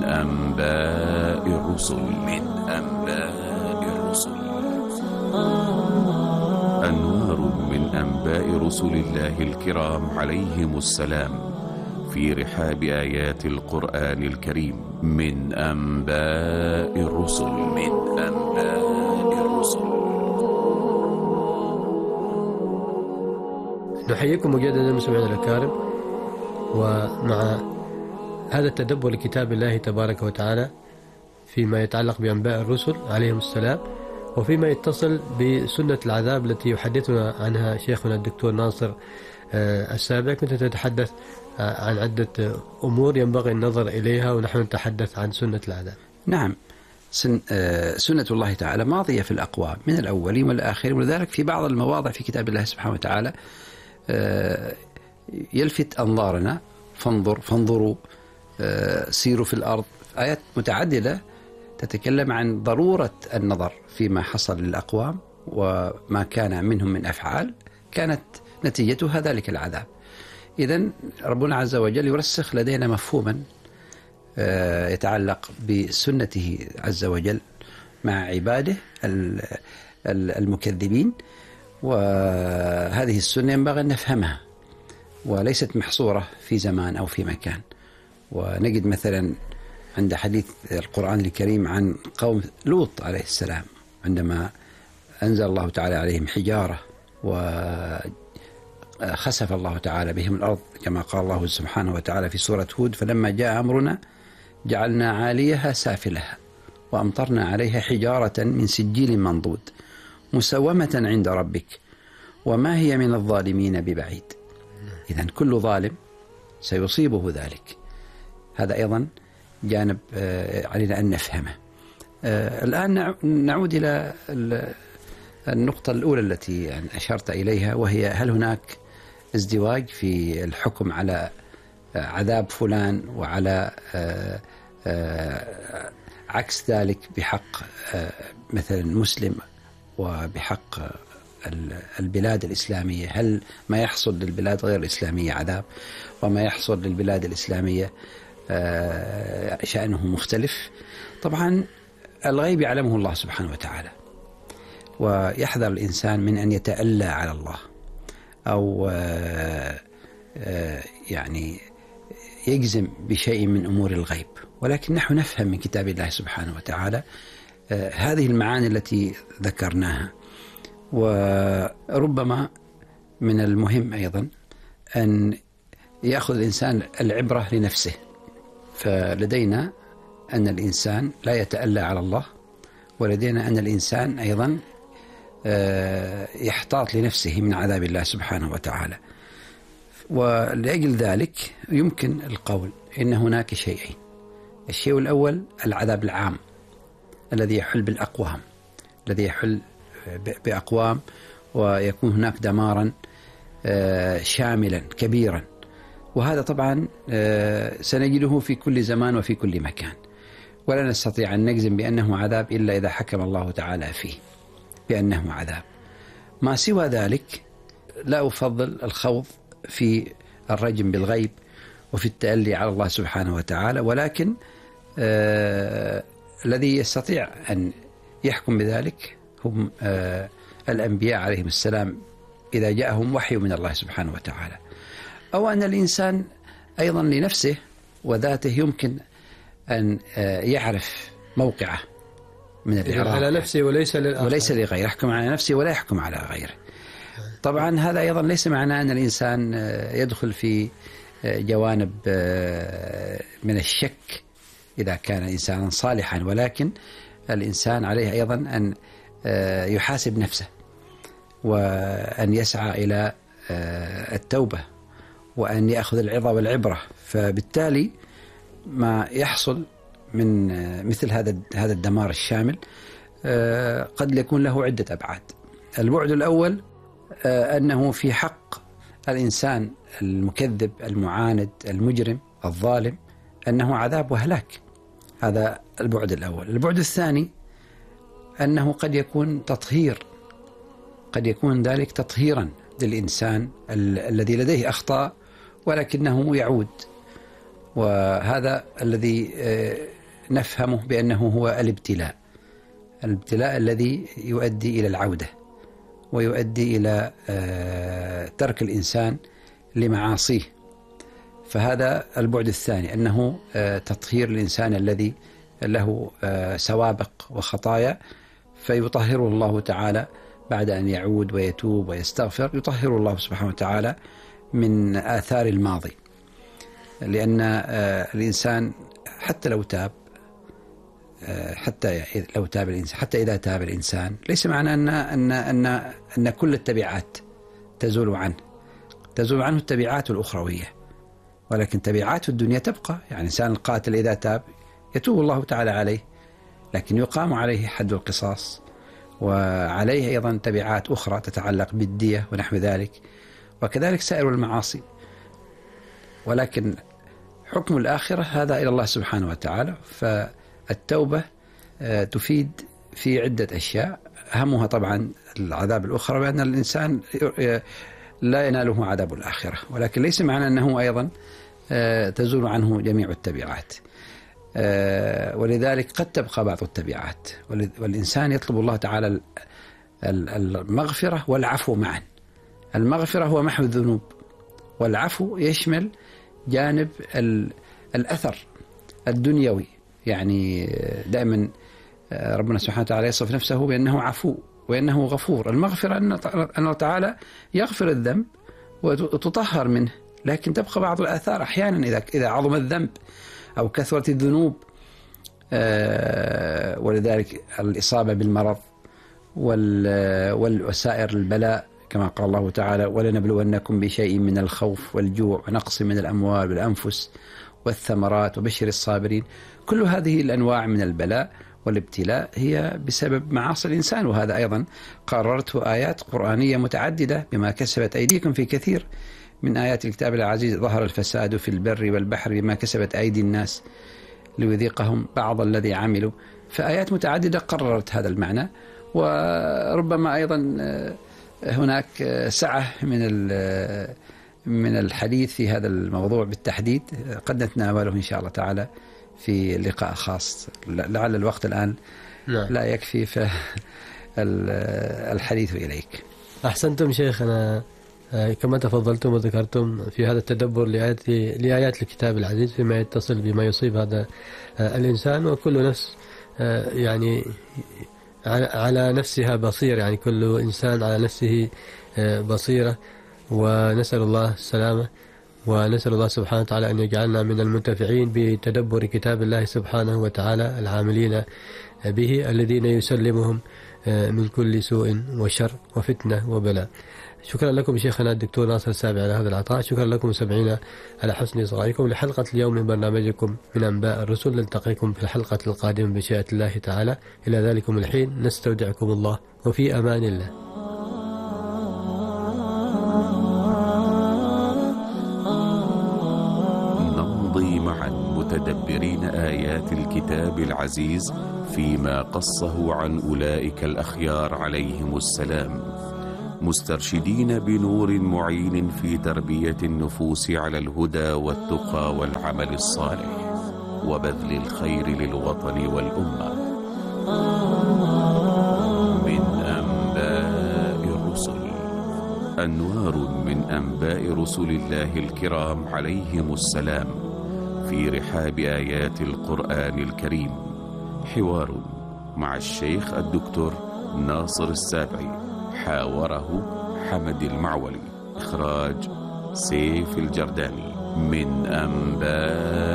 أنباء الرسل أنوار من أنباء رسل الله الكرام عليهم السلام في رحاب آيات القرآن الكريم من أنباء الرسل نحييكم مجددا مستمعينا الأكارم، ومع هذا التدبر لكتاب الله تبارك وتعالى فيما يتعلق بأنباء الرسل عليهم السلام، وفيما يتصل بسنة العذاب التي يحدثنا عنها شيخنا الدكتور ناصر السابع. كنت تتحدث عن عدة أمور ينبغي النظر إليها ونحن نتحدث عن سنة العذاب. نعم، سنة الله تعالى ماضية في الأقوام من الأولين والآخرين، ولذلك في بعض المواضع في كتاب الله سبحانه وتعالى يلفت أنظارنا فانظروا سيروا في الأرض. آيات متعددة تتكلم عن ضرورة النظر فيما حصل للأقوام وما كان منهم من أفعال كانت نتيجتها ذلك العذاب. إذن ربنا عز وجل يرسخ لدينا مفهوما يتعلق بسنته عز وجل مع عباده المكذبين، وهذه السنة ينبغي أن نفهمها وليست محصورة في زمان أو في مكان. ونجد مثلا عند حديث القرآن الكريم عن قوم لوط عليه السلام عندما أنزل الله تعالى عليهم حجارة وخسف الله تعالى بهم الأرض كما قال الله سبحانه وتعالى في سورة هود: فلما جاء أمرنا جعلنا عاليها سافلها وأمطرنا عليها حجارة من سجيل منضود مسومة عند ربك وما هي من الظالمين ببعيد. إذن كل ظالم سيصيبه ذلك. هذا أيضا جانب علينا أن نفهمه. الآن نعود إلى النقطة الأولى التي يعني أشرت إليها، وهي هل هناك ازدواج في الحكم على عذاب فلان وعلى عكس ذلك بحق مثلا مسلم وبحق البلاد الإسلامية؟ هل ما يحصل للبلاد غير الإسلامية عذاب وما يحصل للبلاد الإسلامية شأنه مختلف؟ طبعا الغيب يعلمه الله سبحانه وتعالى، ويحذر الإنسان من أن يتألى على الله أو يعني يجزم بشيء من أمور الغيب. ولكن نحن نفهم من كتاب الله سبحانه وتعالى هذه المعاني التي ذكرناها. وربما من المهم أيضا أن يأخذ الإنسان العبرة لنفسه. فلدينا أن الإنسان لا يتألى على الله، ولدينا أن الإنسان أيضا يحتاط لنفسه من عذاب الله سبحانه وتعالى. ولأجل ذلك يمكن القول إن هناك شيئين: الشيء الأول العذاب العام الذي يحل بالأقوام، الذي يحل بأقوام ويكون هناك دمارا شاملا كبيرا، وهذا طبعا سنجده في كل زمان وفي كل مكان، ولا نستطيع أن نجزم بأنه عذاب إلا إذا حكم الله تعالى فيه بأنه عذاب. ما سوى ذلك لا أفضل الخوض في الرجم بالغيب وفي التألي على الله سبحانه وتعالى، ولكن الذي يستطيع أن يحكم بذلك هم الأنبياء عليهم السلام إذا جاءهم وحي من الله سبحانه وتعالى، أو أن الإنسان أيضا لنفسه وذاته يمكن أن يعرف موقعه من الإعراض على نفسه وليس لغيره، يحكم على نفسه ولا يحكم على غيره. طبعا هذا أيضا ليس معناه أن الإنسان يدخل في جوانب من الشك إذا كان إنسانا صالحا، ولكن الإنسان عليه أيضا أن يحاسب نفسه وأن يسعى إلى التوبة وأن يأخذ العظة والعبرة. فبالتالي ما يحصل من مثل هذا الدمار الشامل قد يكون له عدة أبعاد. البعد الأول أنه في حق الإنسان المكذب المعاند المجرم الظالم أنه عذاب وهلاك، هذا البعد الأول. البعد الثاني أنه قد يكون تطهير، قد يكون ذلك تطهيرا للإنسان الذي لديه أخطاء ولكنه يعود، وهذا الذي نفهمه بأنه هو الابتلاء الذي يؤدي إلى العودة ويؤدي إلى ترك الإنسان لمعاصيه. فهذا البعد الثاني، أنه تطهير الإنسان الذي له سوابق وخطايا، فيطهره الله تعالى بعد أن يعود ويتوب ويستغفر، يطهر الله سبحانه وتعالى من آثار الماضي. لأن الإنسان حتى لو تاب، حتى إذا تاب الإنسان، ليس معنى أن كل التبعات تزول عنه التبعات الأخروية، ولكن تبعات الدنيا تبقى. يعني الإنسان القاتل إذا تاب يتوب الله تعالى عليه، لكن يقام عليه حد القصاص، وعليه أيضا تبعات أخرى تتعلق بالدية ونحو ذلك، وكذلك سائر المعاصي. ولكن حكم الآخرة هذا إلى الله سبحانه وتعالى. فالتوبة تفيد في عدة أشياء، أهمها طبعا العذاب الأخرى، بأن الإنسان لا يناله عذاب الآخرة، ولكن ليس معنى أنه أيضا تزول عنه جميع التبعات. ولذلك قد تبقى بعض التبعات، والإنسان يطلب الله تعالى المغفرة والعفو معا. المغفرة هو محو الذنوب، والعفو يشمل جانب الأثر الدنيوي. يعني دائما ربنا سبحانه وتعالى يصف نفسه بأنه عفو وأنه غفور. المغفرة أن الله تعالى يغفر الذنب وتطهر منه، لكن تبقى بعض الآثار أحيانا إذا عظم الذنب أو كثرت الذنوب. ولذلك الإصابة بالمرض والوسائر البلاء، كما قال الله تعالى: ولنبلونكم بشيء من الخوف والجوع ونقص من الأموال والأنفس والثمرات وبشر الصابرين. كل هذه الأنواع من البلاء والابتلاء هي بسبب معاصي الإنسان، وهذا أيضا قررته آيات قرآنية متعددة: بما كسبت أيديكم. في كثير من آيات الكتاب العزيز: ظهر الفساد في البر والبحر بما كسبت أيدي الناس ليذيقهم بعض الذي عملوا. فآيات متعددة قررت هذا المعنى. وربما أيضا هناك سعة من الحديث في هذا الموضوع بالتحديد، قد نتناوله إن شاء الله تعالى في لقاء خاص، لعل الوقت الآن لا يكفي فالحديث إليك. أحسنتم شيخنا، كما تفضلتم وذكرتم في هذا التدبر لآيات الكتاب العزيز فيما يتصل بما يصيب هذا الإنسان. وكل نفس يعني على نفسها بصير، يعني كل إنسان على نفسه بصيرة. ونسأل الله السلامة، ونسأل الله سبحانه وتعالى أن يجعلنا من المنتفعين بتدبر كتاب الله سبحانه وتعالى، العاملين به، الذين يسلمهم من كل سوء وشر وفتنة وبلاء. شكرا لكم شيخنا الدكتور ناصر السابع على هذا العطاء. شكرا لكم سمعينا على حسن إصغائكم لحلقة اليوم من برنامجكم من أنباء الرسل. نلتقيكم في الحلقة القادمة بشيئة الله تعالى. إلى ذلكم الحين نستودعكم الله، وفي أمان الله. نمضي معا متدبرين آيات الكتاب العزيز فيما قصه عن أولئك الأخيار عليهم السلام، مسترشدين بنور معين في تربية النفوس على الهدى والتقى والعمل الصالح وبذل الخير للوطن والأمة. من أنباء الرسل، أنوار من أنباء رسل الله الكرام عليهم السلام في رحاب آيات القرآن الكريم. حوار مع الشيخ الدكتور ناصر السابعي، حاوره حمد المعولي، إخراج سيف الجرداني. من أنباء